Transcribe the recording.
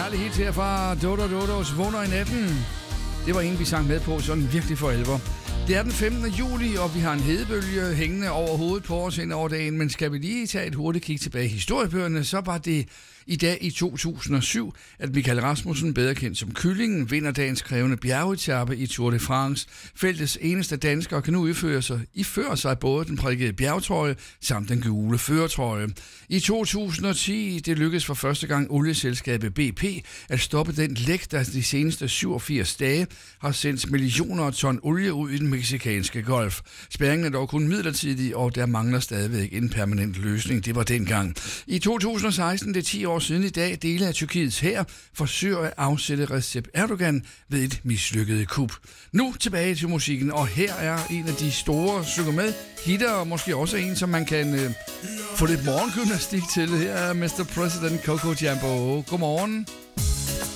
dejlig hit her fra Dodo Dodos Vågner i natten. Det var en, vi sang med på sådan virkelig for alvor. Det er den 15. juli, og vi har en hedebølge hængende over hovedet på os ind over dagen. Men skal vi lige tage et hurtigt kig tilbage i historiebøgerne, så var det i dag i 2007, at Michael Rasmussen, bedre kendt som Kyllingen, vinder dagens krævende bjergetape i Tour de France. Feltets eneste dansker kan nu iføre sig både den prikkede bjergtrøje samt den gule førertrøje. I 2010 det lykkedes for første gang olieselskabet BP at stoppe den læk, der de seneste 87 dage har sendt millioner af ton olie ud i den mexicanske golf. Spærringen er dog kun midlertidig, og der mangler stadigvæk en permanent løsning. Det var dengang. I 2016, det er 10 år siden i dag, dele af Tyrkiets hær forsøger at afsætte Recep Erdogan ved et mislykket kup. Nu tilbage til musikken, og her er en af de store synger med hitter, og måske også en, som man kan få lidt morgengymnastik til. Her er Mr. President Coco Jumbo. Godmorgen.